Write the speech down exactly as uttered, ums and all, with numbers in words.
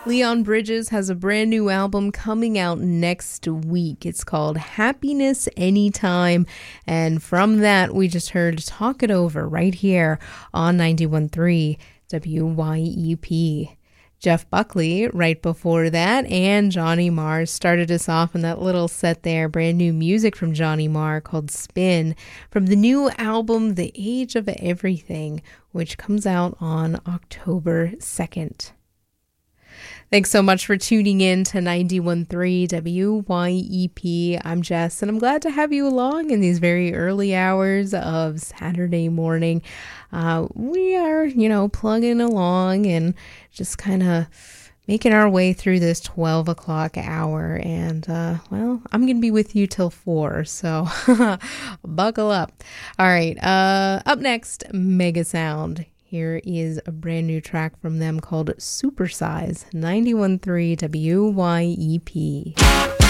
Leon Bridges has a brand new album coming out next week. It's called Happiness Anytime. And from that, we just heard Talk It Over right here on ninety-one point three W Y E P. Jeff Buckley right before that, and Johnny Marr started us off in that little set there. Brand new music from Johnny Marr called Spin from the new album The Age of Everything, which comes out on October second. Thanks so much for tuning in to ninety-one point three W Y E P. I'm Jess, and I'm glad to have you along in these very early hours of Saturday morning. Uh, we are, you know, plugging along and just kind of making our way through this twelve o'clock hour. And, uh, well, I'm going to be with you till four, so buckle up. All right, uh, up next, Mega Sound. Here is a brand new track from them called Supersize, ninety-one point three W Y E P.